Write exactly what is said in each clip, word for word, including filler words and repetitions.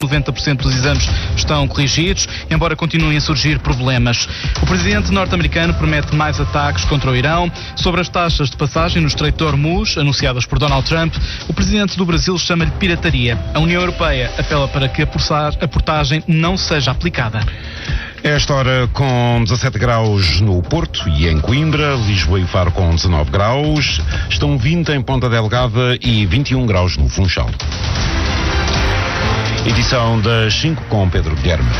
noventa por cento dos exames estão corrigidos, embora continuem a surgir problemas. O presidente norte-americano promete mais ataques contra o Irão. Sobre as taxas de passagem no Estreito de Hormuz, anunciadas por Donald Trump, o presidente do Brasil chama-lhe pirataria. A União Europeia apela para que a portagem não seja aplicada. Esta hora com dezassete graus no Porto e em Coimbra, Lisboa e Faro com dezanove graus, estão vinte em Ponta Delgada e vinte e um graus no Funchal. Edição das cinco com Pedro Guilherme.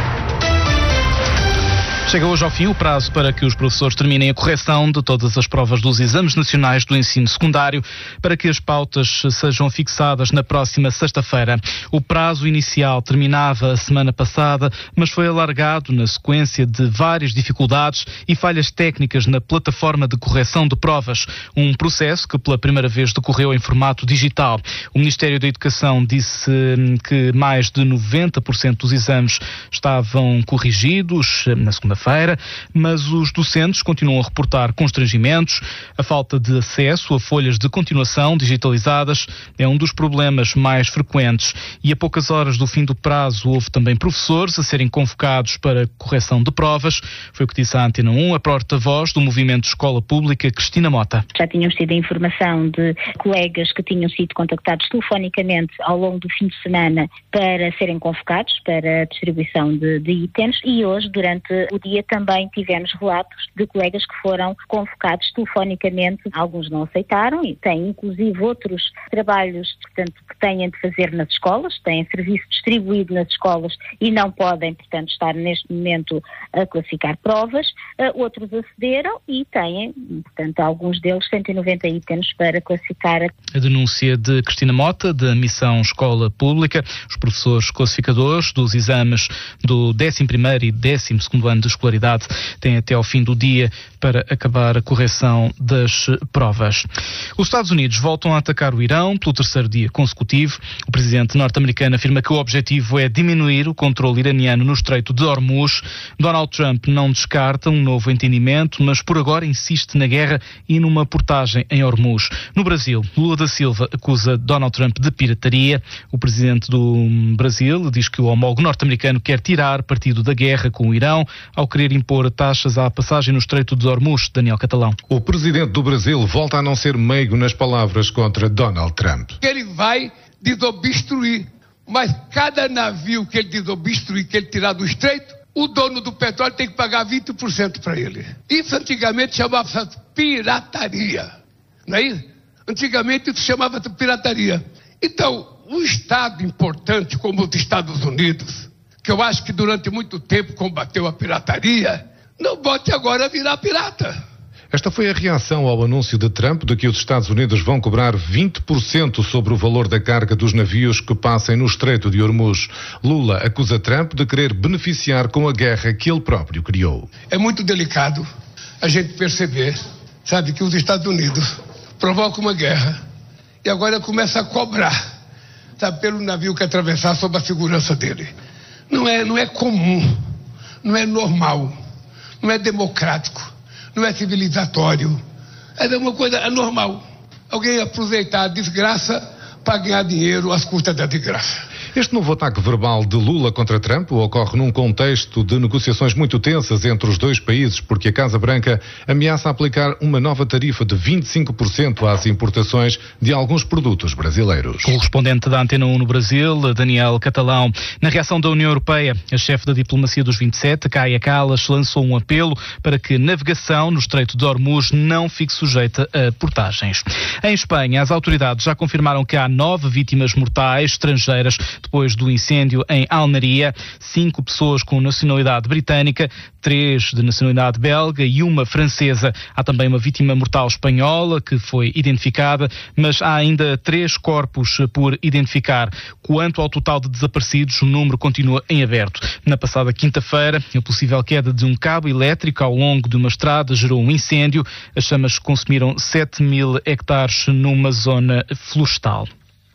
Chega hoje ao fim o prazo para que os professores terminem a correção de todas as provas dos exames nacionais do ensino secundário, para que as pautas sejam fixadas na próxima sexta-feira. O prazo inicial terminava a semana passada, mas foi alargado na sequência de várias dificuldades e falhas técnicas na plataforma de correção de provas, um processo que pela primeira vez decorreu em formato digital. O Ministério da Educação disse que mais de noventa por cento dos exames estavam corrigidos na segunda-feira, mas os docentes continuam a reportar constrangimentos. A falta de acesso a folhas de continuação digitalizadas é um dos problemas mais frequentes e a poucas horas do fim do prazo houve também professores a serem convocados para correção de provas. Foi o que disse à Antena um a porta-voz do Movimento Escola Pública, Cristina Mota. Já tínhamos tido a informação de colegas que tinham sido contactados telefonicamente ao longo do fim de semana para serem convocados para a distribuição de, de itens e hoje, durante o dia, também tivemos relatos de colegas que foram convocados telefonicamente. Alguns não aceitaram e têm inclusive outros trabalhos, portanto, que têm de fazer nas escolas, têm serviço distribuído nas escolas e não podem, portanto, estar neste momento a classificar provas. Uh, outros acederam e têm, portanto, alguns deles cento e noventa itens para classificar. A denúncia de Cristina Mota, da Missão Escola Pública. Os professores classificadores dos exames do décimo primeiro e décimo segundo ano de escolaridade têm até ao fim do dia para acabar a correção das provas. Os Estados Unidos voltam a atacar o Irão pelo terceiro dia consecutivo. O presidente norte-americano afirma que o objetivo é diminuir o controle iraniano no Estreito de Hormuz. Donald Trump não descarta um novo entendimento, mas por agora insiste na guerra e numa portagem em Hormuz. No Brasil, Lula da Silva acusa Donald Trump de pirataria. O presidente do Brasil diz que o homólogo norte-americano quer tirar partido da guerra com o Irão ao querer impor taxas à passagem no Estreito de Hormuz. Daniel Catalão. O presidente do Brasil volta a não ser meigo nas palavras contra Donald Trump. Ele vai desobstruir, mas cada navio que ele desobstruir, que ele tirar do Estreito, o dono do petróleo tem que pagar vinte por cento para ele. Isso antigamente chamava-se pirataria, não é isso? Antigamente isso chamava-se pirataria. Então, um Estado importante como os Estados Unidos, que eu acho que durante muito tempo combateu a pirataria, não bote agora a virar pirata. Esta foi a reação ao anúncio de Trump de que os Estados Unidos vão cobrar vinte por cento sobre o valor da carga dos navios que passem no Estreito de Hormuz. Lula acusa Trump de querer beneficiar com a guerra que ele próprio criou. É muito delicado a gente perceber, sabe, que os Estados Unidos provocam uma guerra e agora começa a cobrar, sabe, pelo navio que atravessar sob a segurança dele. Não é, não é comum, não é normal, não é democrático, não é civilizatório. É uma coisa anormal. Alguém aproveitar a desgraça para ganhar dinheiro às custas da desgraça. Este novo ataque verbal de Lula contra Trump ocorre num contexto de negociações muito tensas entre os dois países, porque a Casa Branca ameaça aplicar uma nova tarifa de vinte e cinco por cento às importações de alguns produtos brasileiros. Correspondente da Antena um no Brasil, Daniel Catalão. Na reação da União Europeia, a chefe da diplomacia dos vinte e sete, Kaja Kallas, lançou um apelo para que a navegação no Estreito de Hormuz não fique sujeita a portagens. Em Espanha, as autoridades já confirmaram que há nove vítimas mortais estrangeiras depois do incêndio em Almeria. Cinco pessoas com nacionalidade britânica, três de nacionalidade belga e uma francesa. Há também uma vítima mortal espanhola que foi identificada, mas há ainda três corpos por identificar. Quanto ao total de desaparecidos, o número continua em aberto. Na passada quinta-feira, a possível queda de um cabo elétrico ao longo de uma estrada gerou um incêndio. As chamas consumiram sete mil hectares numa zona florestal.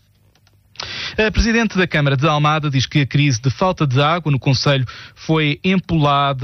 A Presidente da Câmara de Almada diz que a crise de falta de água no concelho foi empolada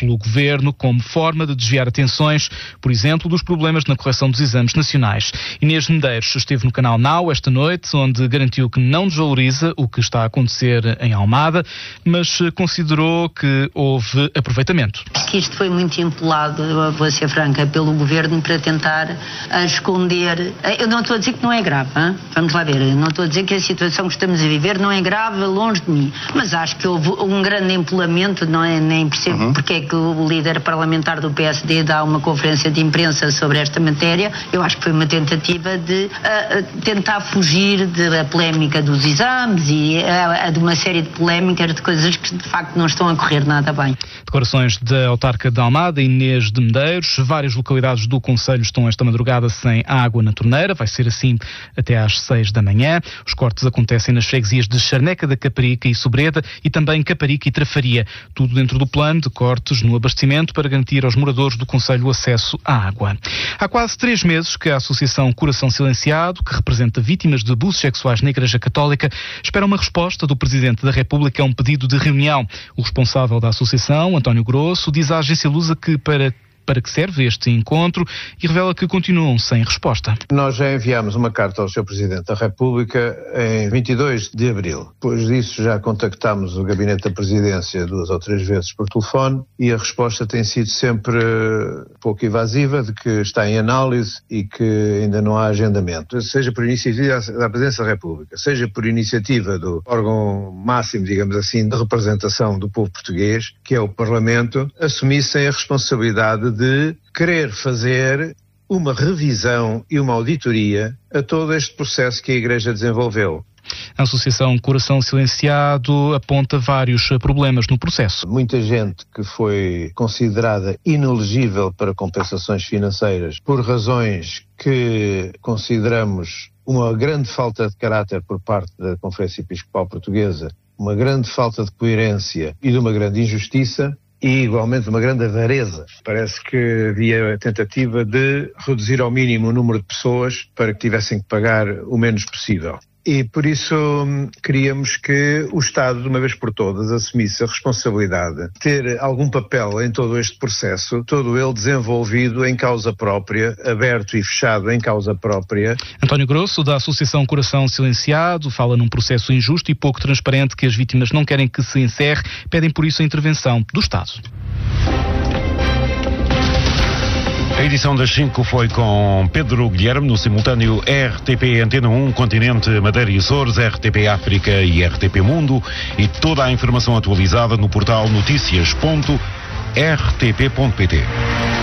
pelo Governo como forma de desviar atenções, por exemplo, dos problemas na correção dos exames nacionais. Inês Medeiros esteve no canal Now esta noite, onde garantiu que não desvaloriza o que está a acontecer em Almada, mas considerou que houve aproveitamento. Que isto foi muito empolado, eu vou ser franca, pelo Governo para tentar esconder. Eu não estou a dizer que não é grave, hein? Vamos lá ver, eu não estou a dizer que a situação que estamos a viver não é grave, longe de mim, mas acho que houve um grande empolamento, não é? Nem percebo uhum. porque é que o líder parlamentar do P S D dá uma conferência de imprensa sobre esta matéria. Eu acho que foi uma tentativa de uh, tentar fugir da polémica dos exames e uh, de uma série de polémicas de coisas que de facto não estão a correr nada bem. Declarações da autarca de Almada, Inês de Medeiros. Várias localidades do concelho estão esta madrugada sem água na torneira. Vai ser assim até às seis da manhã. Os cortes acontecem nas freguesias de Charneca da Caparica e Sobreda e também Caparica e Trafaria. Tudo dentro do plano de cortes no abastecimento para garantir aos moradores do concelho o acesso à água. Há quase três meses que a Associação Coração Silenciado, que representa vítimas de abusos sexuais na Igreja Católica, espera uma resposta do Presidente da República a um pedido de reunião. O responsável da associação, António Grosso, diz à agência Lusa que para para que serve este encontro e revela que continuam sem resposta. Nós já enviámos uma carta ao senhor Presidente da República em vinte e dois de abril. Depois disso já contactámos o Gabinete da Presidência duas ou três vezes por telefone e a resposta tem sido sempre pouco evasiva, de que está em análise e que ainda não há agendamento. Seja por iniciativa da Presidência da República, seja por iniciativa do órgão máximo, digamos assim, de representação do povo português, que é o Parlamento, assumissem a responsabilidade de querer fazer uma revisão e uma auditoria a todo este processo que a Igreja desenvolveu. A Associação Coração Silenciado aponta vários problemas no processo. Muita gente que foi considerada inelegível para compensações financeiras por razões que consideramos uma grande falta de caráter por parte da Conferência Episcopal Portuguesa, uma grande falta de coerência e de uma grande injustiça. E, igualmente, uma grande avareza. Parece que havia a tentativa de reduzir ao mínimo o número de pessoas para que tivessem que pagar o menos possível. E, por isso, queríamos que o Estado, de uma vez por todas, assumisse a responsabilidade de ter algum papel em todo este processo, todo ele desenvolvido em causa própria, aberto e fechado em causa própria. António Grosso, da Associação Coração Silenciado, fala num processo injusto e pouco transparente que as vítimas não querem que se encerre, pedem por isso a intervenção do Estado. A edição das cinco foi com Pedro Guilherme, no simultâneo R T P Antena um, Continente, Madeira e Açores, R T P África e R T P Mundo, e toda a informação atualizada no portal notícias ponto r t p ponto p t.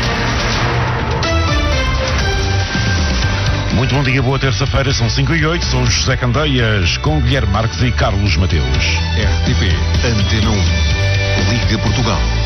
Muito bom dia, boa terça-feira, são cinco e oito, sou José Candeias, com Guilherme Marques e Carlos Mateus. R T P Antena um, Liga Portugal.